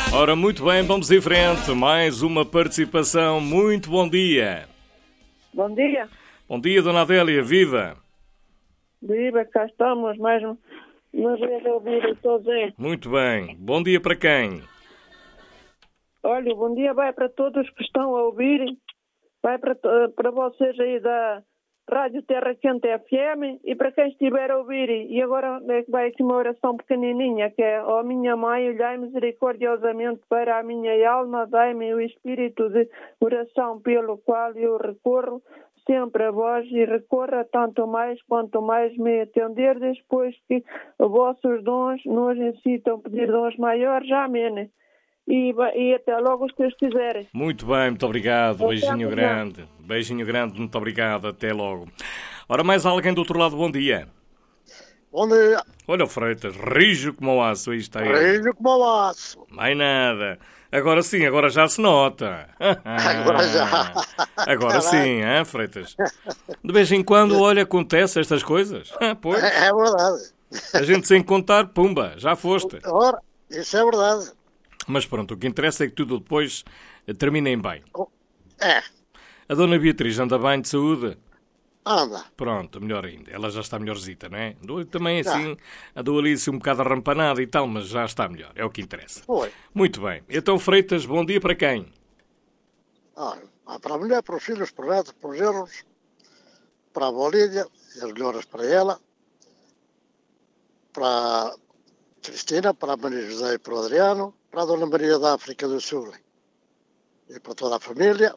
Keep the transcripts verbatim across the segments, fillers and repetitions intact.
Ora, muito bem, vamos em frente. Mais uma participação. Muito bom dia. Bom dia. Bom dia, Dona Adélia. Viva. Viva, cá estamos. Mais um- uma vez a ouvir o seu Zé. Muito bem. Bom dia para quem? Olha, o bom dia vai para todos que estão a ouvir. Vai para, to- para vocês aí da Rádio Terra Quente F M e para quem estiver a ouvir. E agora é que vai aqui uma oração pequenininha, que é: ó minha mãe, olhai misericordiosamente para a minha alma, dai-me o espírito de oração pelo qual eu recorro sempre a vós e recorra tanto mais quanto mais me atenderdes, pois que os vossos dons nos incitam a pedir dons maiores. Amém. E, e até logo, se Deus quiserem. Muito bem, muito obrigado. Até Beijinho amanhã. grande. Beijinho grande, muito obrigado. Até logo. Ora, mais alguém do outro lado, bom dia. Bom dia. Olha o Freitas, rijo como o aço. Aí está ele. Rijo como o aço. Mais nada. Agora sim, agora já se nota. Agora já. Agora sim, hein, Freitas? De vez em quando, olha, acontece estas coisas. Ah, pois, É, é verdade. a gente sem contar, pumba, já foste. Ora, isso é verdade. Mas pronto, o que interessa é que tudo depois eh, terminem bem. É, A Dona Beatriz anda bem de saúde? anda. Pronto, melhor ainda. Ela já está melhorzita, não é? Andou também Já. assim, andou ali assim um bocado arrampanada e tal, mas já está melhor. É o que interessa. Foi. Muito bem. Então, Freitas, bom dia para quem? Olha, para a mulher, para os filhos, para os netos, para os genros, para a Bolívia, e as melhoras para ela, para a Cristina, para a Maria José e para o Adriano, para a Dona Maria da África do Sul e para toda a família,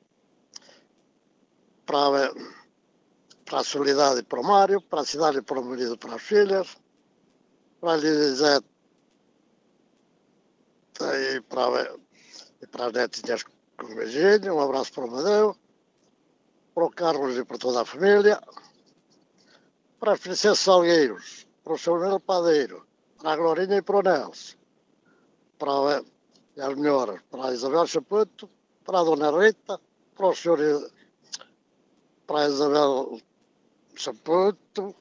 para, a- para a Solidade e para o Mário, para a Cidade e para o marido e para as filhas, para a Elisete e para, a- e para as netinhas com um beijinho, um abraço para o Madeu, para o Carlos e para toda a família, para as princesas Salgueiros, para o seu Nelo Padeiro, para a Glorinha e para o Nelson, para a- e as melhoras, para a Isabel Chaputo, para a Dona Rita, para o senhor, I- para a Isabel Chaputo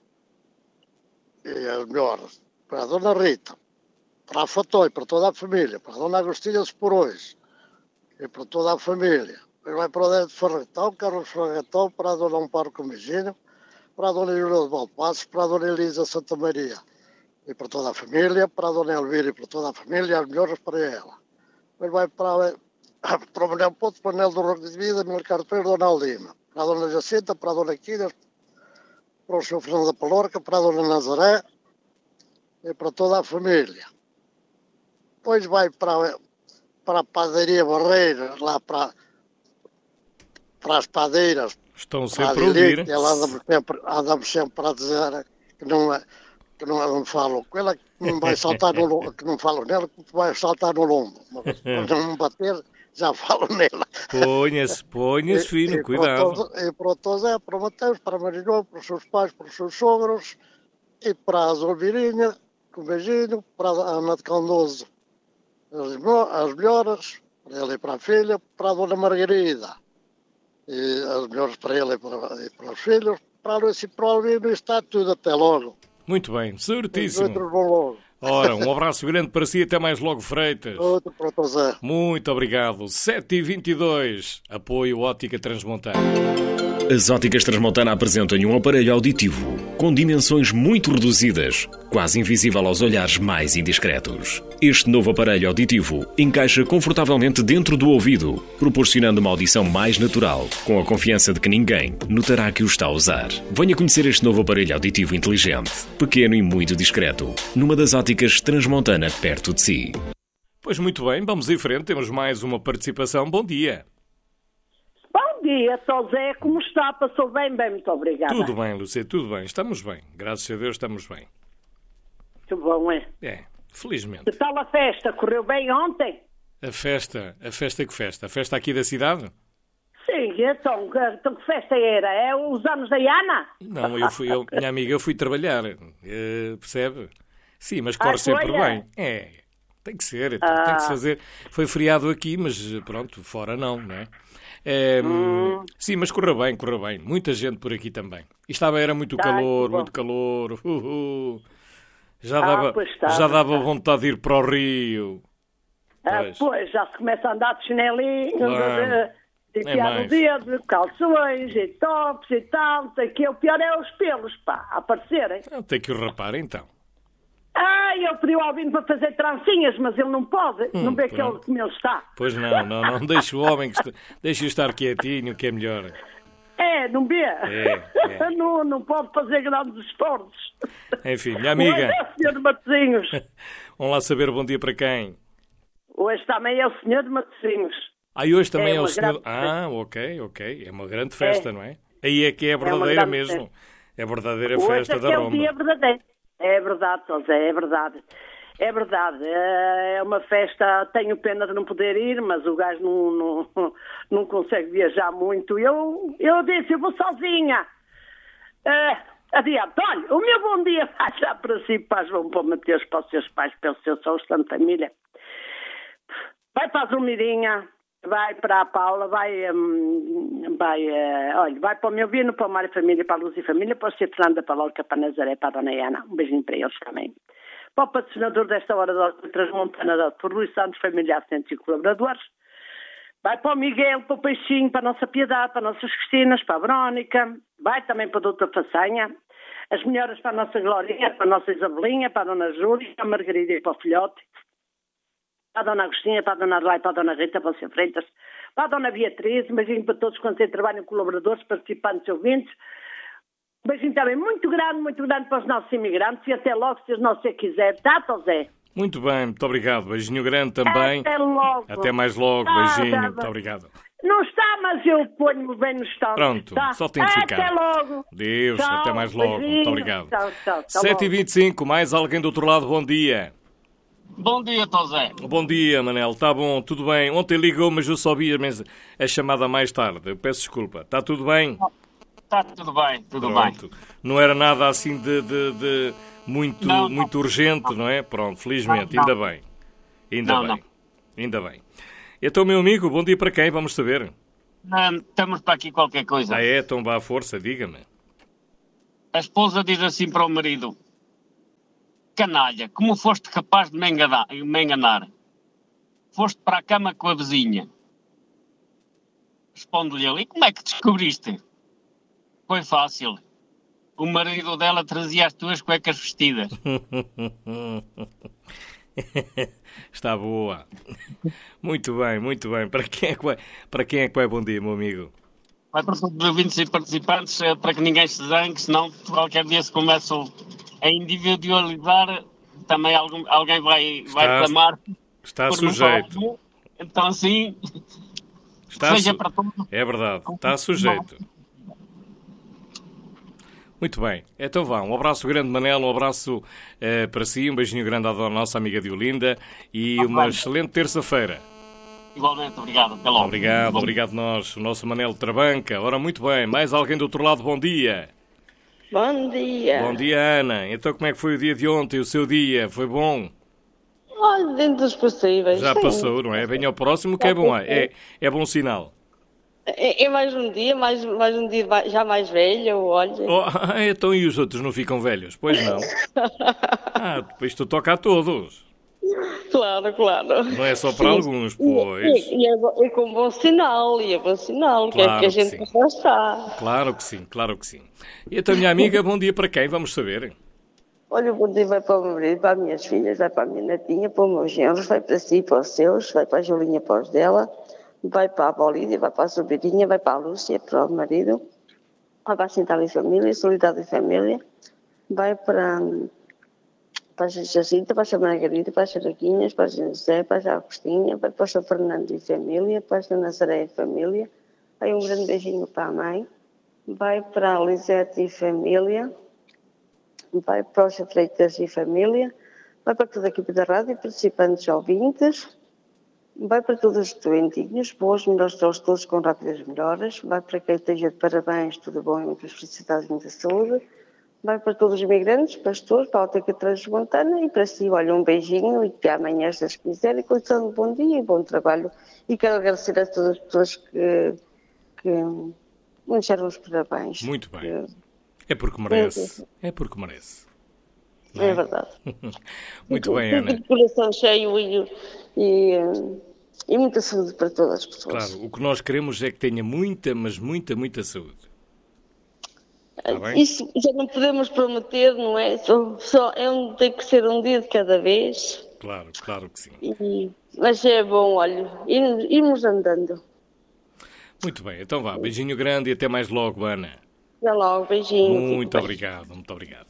e as melhoras, para a Dona Rita, para a Fatói, para toda a família, para a Dona Agostinha Esporões e para toda a família. Depois vai para o Dente Ferretão, Carlos Ferretão, para a Dona Amparo Comiginho, para a Dona Júlia de Valpassos, para a Dona Elisa Santa Maria e para toda a família, para a Dona Elvira e para toda a família, as melhoras para ela. Depois vai para, a- para o Manuel Ponte, para o Nel do Roque de Vida, Mil Carteiro, Dona Aldina, para a Dona Jacinta, para a Dona Quinas, para o senhor Fernando da Palorca, para a Dona Nazaré e para toda a família. Depois vai para, para a padaria Barreiras, lá para, para as padeiras, Estão para a sempre a ouvir. Lilique, ela anda sempre, anda sempre a dizer que não, é- que não, não falo com ela, que não vai saltar no lombo, que não falo nela, que vai saltar no lombo. Mas quando não me bater, já falo nela. Ponha-se, ponha-se fino, e, cuidado. Para o, Tom- e para o Tom Zé, para o Mateus, para a Marinho, para os seus pais, para os seus sogros, e para a Zolvirinha, com um beijinho, para a Ana de Candoso, as, melho- as melhoras, para ela e para a filha, para a Dona Margarida, e as melhores para ela e para, e para os filhos, para a Luísa e para o Albino, e está tudo, até logo. Muito bem, Os certíssimo. outros vão logo. Ora, um abraço grande para si, até mais logo, Freitas. Outro para o Tom Zé. Muito obrigado. sete e vinte e dois, apoio Ótica Transmontana. As Óticas Transmontana apresentam-lhe um aparelho auditivo com dimensões muito reduzidas, quase invisível aos olhares mais indiscretos. Este novo aparelho auditivo encaixa confortavelmente dentro do ouvido, proporcionando uma audição mais natural, com a confiança de que ninguém notará que o está a usar. Venha conhecer este novo aparelho auditivo inteligente, pequeno e muito discreto, numa das Óticas Transmontana perto de si. Pois muito bem, vamos em frente, temos mais uma participação. Bom dia. Bom dia, Só Zé, como está? Passou bem? Bem, muito obrigada. Tudo bem, Lúcia, tudo bem. Estamos bem. Graças a Deus estamos bem. Muito bom, é? É, felizmente. Que tal a festa? Correu bem ontem? A festa, a festa que festa? A festa aqui da cidade? Sim, então, que- então que festa era? É os anos da Ana? Não, eu fui, eu, minha amiga, eu fui trabalhar, eh, percebe? Sim, mas corre Ah, sempre foi, é? bem. É, tem que ser, então, tem que se fazer. Foi feriado aqui, mas pronto, fora não, não é? Eh, Hum. Sim, mas correu bem, correu bem. Muita gente por aqui também. E estava, era muito Ai, calor, que bom. muito calor. Uh, uh. Já Ah, dava, pois estava, já dava está. vontade de ir para o Rio. Ah, Pois. pois, já se começa a andar de chinelinho, Claro. de, de Nem enfiar no mais. dedo, calções e tops e tal, não sei o quê. O pior é os pelos, pá, a aparecerem. Então, tem que o rapar, então. Ah, ele pediu ao Albino para fazer trancinhas, mas ele não pode. Hum, não vê que ele, pronto. como ele está. Pois não, não, não. Deixa o homem, que está... deixa-o estar quietinho, que é melhor. É, não vê? É, é. Não, não pode fazer grandes esforços. Enfim, minha amiga, Hoje é o senhor de Matosinhos. vamos lá saber bom dia para quem. Hoje também é o senhor de Matosinhos. Ah, e hoje também É é, o uma senhor... grande Ah, ok, ok. É uma grande festa, É. não é? Aí é que é a uma verdadeira grande mesmo. festa. É a verdadeira Hoje festa é que da é o Roma. dia verdadeiro. É verdade, José, é verdade. É verdade. É uma festa, tenho pena de não poder ir, mas o gajo não, não, não consegue viajar muito. Eu, eu disse, eu vou sozinha. Uh, adiante. Olha, o meu bom dia vai já para si, para João, para o Mateus, para os seus pais, para os seus sogros, tanta família. Vai para a Zulmirinha, vai para a Paula, vai, hum, vai, uh, olha, vai para o meu Vino, para o Mário Família, para a Luz e Família, para o Sr. Fernanda, para a Lorca, para a Nazaré, para a Dona Ana. Um beijinho para eles também. Para o patrocinador desta hora da Transmontana, por Luís Santos, família assistentes e colaboradores. Vai para o Miguel, para o Peixinho, para a nossa Piedade, para as nossas Cristinas, para a Verónica. Vai também para a doutora Façanha. As melhoras para a nossa Glorinha, para a nossa Isabelinha, para a Dona Júlia, para a Margarida e para o Filhote. Para a Dona Agostinha, para a Dona Adelaide, para a Dona Rita, para o senhor Freitas. Para a Dona Beatriz, um beijinho para todos quantos trabalham, colaboradores, participantes e ouvintes. Um beijinho também muito grande, muito grande para os nossos imigrantes e até logo, se Deus não se quiser. Tá, José? Muito bem, muito obrigado. Beijinho grande também. Até logo. Até mais logo. Tá, Beijinho. tá, Muito tá. obrigado. Não está, mas eu ponho-me bem no estado. Pronto, tá? só tem que ficar. Até logo. Deus, Tchau, até mais logo. beijinho. Muito obrigado. Tchau, tchau. Tchau sete e vinte e cinco, mais alguém do outro lado, bom dia. Bom dia, Tosé. Bom dia, Manel. Está bom, tudo bem. Ontem ligou, mas eu só vi a, mens- a chamada mais tarde. Eu peço desculpa. Está tudo bem? Está tudo bem, tudo Pronto. bem. Não era nada assim de, de- de muito, Não, não. muito urgente, não é? Pronto, felizmente. Não, não. Ainda bem. Ainda Não, bem. não. Ainda bem. Então, meu amigo, bom dia para quem? Vamos saber. Não, temos para aqui qualquer coisa. Ah, é? Então vá à força, diga-me. A esposa diz assim para o marido: canalha, como foste capaz de me enganar? Me enganar? Foste para a cama com a vizinha. Responde-lhe ele: e como é que descobriste? Foi fácil. O marido dela trazia as tuas cuecas vestidas. Está boa. Muito bem, muito bem. Para quem é que vai, para quem é que vai bom dia, meu amigo? Vai para todos os ouvintes e participantes, eh, para que ninguém se zangue, senão qualquer dia se começam a individualizar, também algum, alguém vai, vai Está- clamar Está por não sujeito. falar. Então assim, Está seja su- para todos. É verdade, está sujeito. Muito bem, então vá, um abraço grande, Manel, um abraço eh, para si, um beijinho grande à nossa amiga Diolinda e uma excelente terça-feira. Igualmente, obrigado. Até logo. Obrigado, obrigado nós, o nosso Manel Trabanca. Ora, muito bem, mais alguém do outro lado, bom dia. Bom dia. Bom dia, Ana. Então como é que foi o dia de ontem, o seu dia? Foi bom? Olha, dentro dos possíveis. Já sim. passou, não é? Venha ao próximo que é bom, é, é bom sinal. É, é mais um dia, mais, mais um dia vai- já mais velho, olha. Oh, então e os outros não ficam velhos? Pois não. Ah, depois tu toca a todos. Claro, claro. Não é só para alguns, E, pois. e é, bo- é com bom sinal, e é bom sinal, que é Claro que a que gente sim. já está. Claro que sim, claro que sim. E então, minha amiga, bom dia para quem? Vamos saber. Olha, o bom dia vai para o meu marido, para as minhas filhas, vai para a minha netinha, para os meus genros, vai para si, para os seus, vai para a Julinha, para os dela, vai para a Bolídia, vai para a Sobrinha, vai para a Lúcia, para o marido, vai para a Cintal e Família, Solidariedade e Família, vai para, para a Jacinta, para a Margarida, para as Charaquinhas, para a José, para a Agostinha, vai para o São Fernando e Família, para a Nazaré e Família, vai um grande beijinho para a mãe, vai para a Lisete e Família, vai para os Freitas e Família, vai para toda a equipe da rádio, participantes ouvintes, vai para todos os doentinhos, boas melhores para todos com rápidas melhoras, vai para quem esteja de parabéns, tudo bom e muitas felicidades e muita saúde, vai para todos os imigrantes, pastores, para a Alteca Transmontana e para si, olha, um beijinho e que amanhã, se quiserem, continuem um bom dia e bom trabalho. E quero agradecer a todas as pessoas que, que me deixaram os parabéns. Muito bem. Que- É porque merece. É porque merece. Não é? É verdade. Muito bem, Fico Ana. de coração cheio e, e, e muita saúde para todas as pessoas. Claro, o que nós queremos é que tenha muita, mas muita, muita saúde. Está bem? Isso já não podemos prometer, não é? Só, só é um, tem que ser um dia de cada vez. Claro, claro que sim. E, mas é bom, olha, irmos, irmos andando. Muito bem, então vá. Beijinho grande e até mais logo, Ana. Até logo, beijinho. Muito Beijo. obrigado, muito obrigado.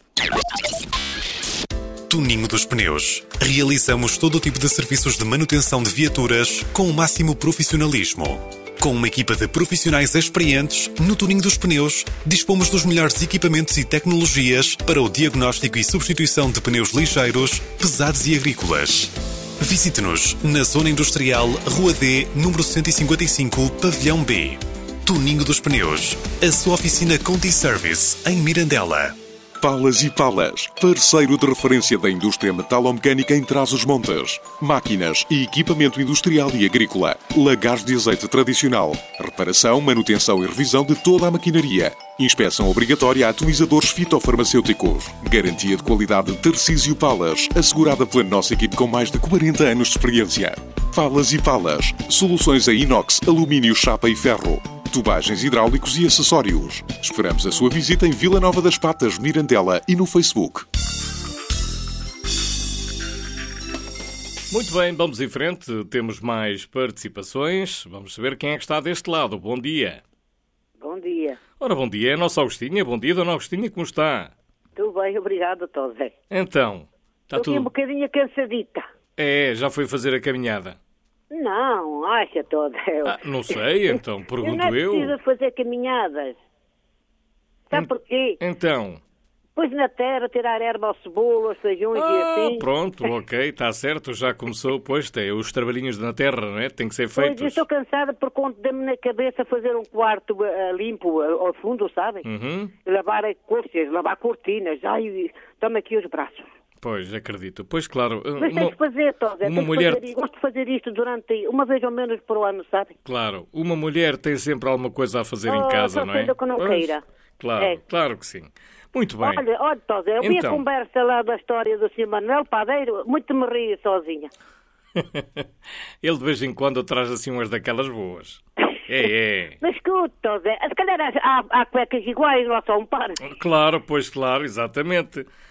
Tuninho dos Pneus. Realizamos todo o tipo de serviços de manutenção de viaturas com o máximo profissionalismo. Com uma equipa de profissionais experientes, no Tuninho dos Pneus, dispomos dos melhores equipamentos e tecnologias para o diagnóstico e substituição de pneus ligeiros, pesados e agrícolas. Visite-nos na Zona Industrial, Rua D, número cento e cinquenta e cinco, Pavilhão B. Tuninho dos Pneus, a sua oficina Conti Service, em Mirandela. Palas e Palas, parceiro de referência da indústria metalomecânica em Trás-os-Montes. Máquinas e equipamento industrial e agrícola. Lagares de azeite tradicional. Reparação, manutenção e revisão de toda a maquinaria. Inspeção obrigatória a atomizadores fitofarmacêuticos. Garantia de qualidade Tarcísio Palas, assegurada pela nossa equipe com mais de quarenta anos de experiência. Palas e Palas, soluções a inox, alumínio, chapa e ferro. Tubagens hidráulicos e acessórios. Esperamos a sua visita em Vila Nova das Patas, Mirandela e no Facebook. Muito bem, vamos em frente. Temos mais participações. Vamos saber quem é que está deste lado. Bom dia. Bom dia. Ora, bom dia. É a nossa Agostinha. Bom dia, dona Agostinha. Como está? Tudo bem, obrigado, Tosé. Então, está Estou aqui um tudo... bocadinho cansadita. É, já foi fazer a caminhada? Não, acha, Tosé. Ah, não sei, então, pergunto não é eu. preciso fazer caminhadas. Sabe Ent- porquê? Então... Pois na terra, tirar erva ao cebola, aos feijões e Ah, assim. pronto, ok, está certo, já começou, pois, tem os trabalhinhos na terra, não é? Tem que ser Pois, eu feitos. estou cansada por conta de-me na cabeça fazer um quarto ah, limpo ah, ao fundo, sabem? Uhum. Lavar coxas, lavar cortinas. Ai, toma aqui os braços. Pois, acredito. Pois, claro, Mas tem uma, que fazer, Tosé. uma tem que mulher- fazer, gosto de fazer isto durante uma vez ou menos por ano, sabem? claro, uma mulher tem sempre alguma coisa a fazer em Oh, casa, só não é? coisa que não Pois, queira. Claro, É. claro que sim. Muito bem. Olha, olha, Tosé, eu vi Então. a conversa lá da história do senhor Manuel Padeiro, muito me ria sozinha. Ele de vez em quando traz assim umas daquelas boas. É, é. Mas escuta, Tosé, se calhar há, há cuecas iguais, lá só um par. Claro, pois claro, exatamente.